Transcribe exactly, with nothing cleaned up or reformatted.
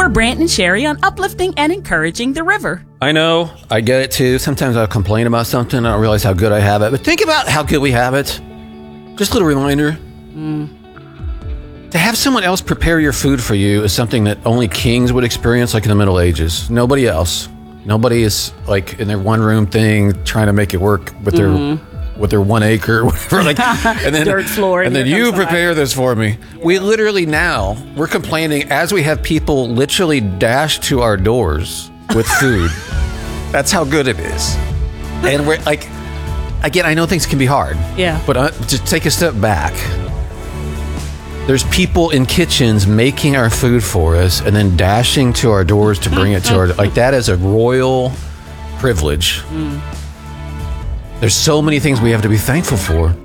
We're Brant and Sherry on uplifting and encouraging the river. I know. I get it too. Sometimes I'll complain about something. I don't realize how good I have it. But think about how good we have it. Just a little reminder. Mm. To have someone else prepare your food for you is something that only kings would experience, like in the Middle Ages. Nobody else. Nobody is like in their one room thing trying to make it work with their mm-hmm. with their one acre or whatever. Like, and then dirt floor. And then you prepare this for me. Yeah. We literally now we're complaining as we have people literally dash to our doors with food. That's how good it is. And we're like, again, I know things can be hard. Yeah. But uh, just take a step back. There's people in kitchens making our food for us and then dashing to our doors to bring it to our... Like, that is a royal privilege. Mm. There's so many things we have to be thankful for.